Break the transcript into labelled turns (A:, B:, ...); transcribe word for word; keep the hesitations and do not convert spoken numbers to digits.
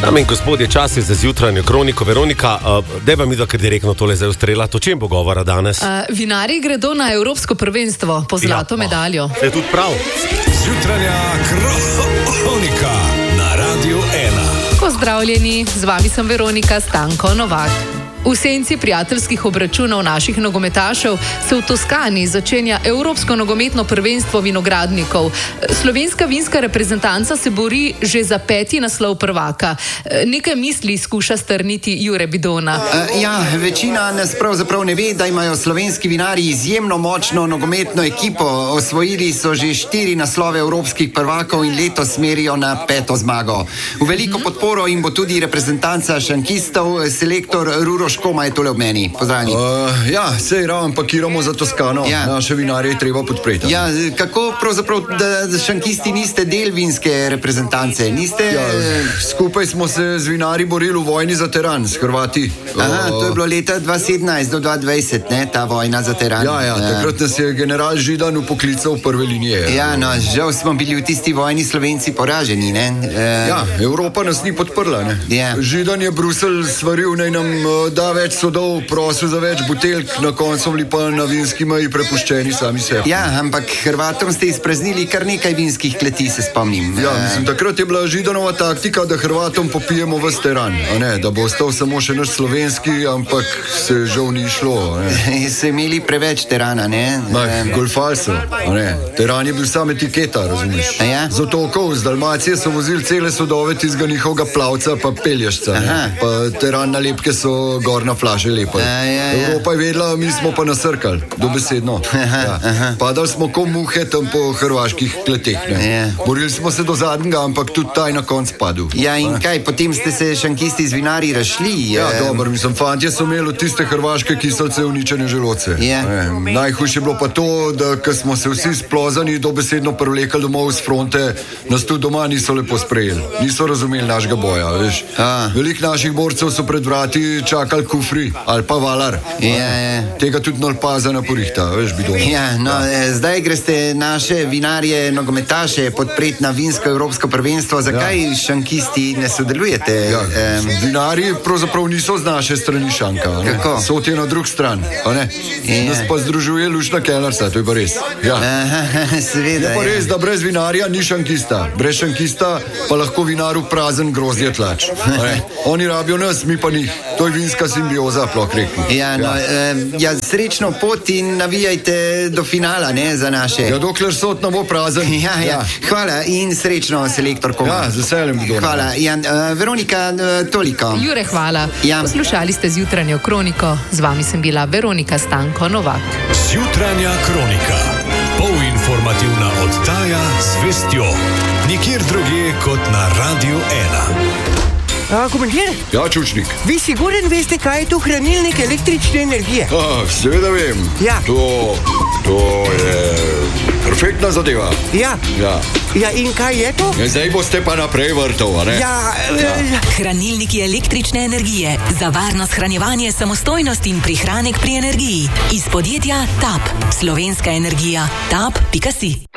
A: Dame in gospodje, čas je za zjutranjo kroniko. Veronika, uh, deva mi, da kar direktno tole zdaj ustrela. To čem bo govora danes?
B: Uh, vinarji gredo na evropsko prvenstvo po zlato ja, medaljo.
A: Oh, je tudi prav.
C: Zjutranja kronika na Radiu ena.
B: Pozdravljeni, z vami sem Veronika Stanko Novak. V senci prijateljskih obračunov naših nogometašev se v Toskani začenja Evropsko nogometno prvenstvo vinogradnikov. Slovenska vinska reprezentanca se bori že za peti naslov prvaka. Nekaj misli skuša strniti Jure Bidona.
D: Uh, ja, večina nas pravzaprav ne ve, da imajo slovenski vinarji izjemno močno nogometno ekipo. Osvojili so že štiri naslove evropskih prvakov in letos merijo na peto zmago. V veliko podporo jim bo tudi reprezentanca šankistov, selektor Ruroš Koma je tole ob meni. Pozdravljeni.
E: Uh, ja, sej ravno pakiramo za Toskano.
D: Ja.
E: Naše vinarje je treba podpreti.
D: Ja, kako pravzaprav, da šankisti niste del vinske reprezentance? Niste...
E: Ja, skupaj smo se z vinarji borili v vojni za teran s Hrvati.
D: Aha, to je bilo leta dva tisoč sedemnajst do dva tisoč dvajset, ne, ta vojna za teran.
E: Ja, ja, takrat nas je general Židan upoklical v prve linije.
D: Ja, no, žal smo bili v tisti vojni Slovenci poraženi, ne.
E: Uh... Ja, Evropa nas ni podprla, ne.
D: Ja.
E: Židan je Bruselj svaril, naj nam uh, da več sodov, prosil za več buteljk, na koncu bili pa na vinski meji prepuščeni sami sebi.
D: Ja, ampak Hrvatom ste izpraznili kar nekaj vinskih kleti, se spomnim.
E: Ja, mislim, takrat je bila Židanova taktika, da Hrvatom popijemo ves teran, a ne, da bo ostal samo še naš slovenski, ampak se žal ni šlo, a ne.
D: So imeli preveč terana, ne?
E: Ma, golfali so, a ne. Teran je bil sam etiketa, razumeš?
D: Ja?
E: Z otokov, z Dalmacije so vozili cele sodove tistega njihovega plavca pa peljašca, ne. Pa teran nalepke so gorna flaše lepa.
D: Ja, ja, ja.
E: Evropa je vedela, mi smo pa nasrkali, dobesedno. Ja. Padali smo ko muhe tam po hrvaških kleteh, ne.
D: Ja.
E: Borili smo se do zadnjega, ampak tudi taj na konc padel.
D: Ja, in kaj, potem ste se šankisti z vinarji rašli?
E: Ja, um... dobro, mislim, fantje so imeli od tiste hrvaške kiselce uničene želoce.
D: Ja.
E: Najhujše je bilo pa to, da ko smo se vsi splozani dobesedno prevlekali domov z fronte, nas tudi doma niso lepo sprejeli. Niso razumeli našega boja, veš. Veliko naših borcev so pred vrati čakali kufri ali pa valar.
D: Ja, ja.
E: Tega tudi nol paza na porihta, veš, Bidon.
D: Ja, no, ja. Zdaj greste naše vinarje, nogometaše podpreti na vinsko evropsko prvenstvo. Zakaj ja. šankisti ne sodelujete?
E: Ja, um... vinarji pravzaprav niso z naše strani šanka.
D: Kako?
E: So ti na drug stran, a ne? Ja. Nas pa združuje lušna kelnerca, to je pa res. Ja.
D: Aha, seveda.
E: Je pa res, da brez vinarja ni šankista. Brez šankista pa lahko vinaru prazen grozdje tlač. Oni rabijo nas, mi pa njih. To je vinska simbioza, plok rekel.
D: Ja, no, ja. Eh, ja, srečno pot in navijajte do finala, ne, za naše.
E: Ja, dokler sod ne bo prazen.
D: Ja, ja. ja. Hvala in srečno, selektor Koma.
E: Ja, z veseljem Bidon.
D: Hvala. Ja, uh, Veronika, uh, toliko.
B: Jure, hvala.
D: Ja.
B: Poslušali ste zjutranjo kroniko. Z vami sem bila Veronika Stanko Novak.
C: Zjutranja kronika. Polinformativna oddaja z vestjo. Nikjer drugje kot na Radiu ena.
F: A, komentir?
E: Ja, Čučnik.
F: Vi siguren veste, kaj je to hranilnik električne energije?
E: A, seveda vem.
F: Ja.
E: To, to je perfektna zadeva.
F: Ja.
E: Ja.
F: Ja, in kaj je to?
E: Ja, zdaj boste pa naprej vrtov, a ne?
F: Ja.
E: ja.
G: Hranilniki električne energije. Za varno shranjevanje, samostojnost in prihranek pri energiji. Iz podjetja Tap. Slovenska energija. tap pika si.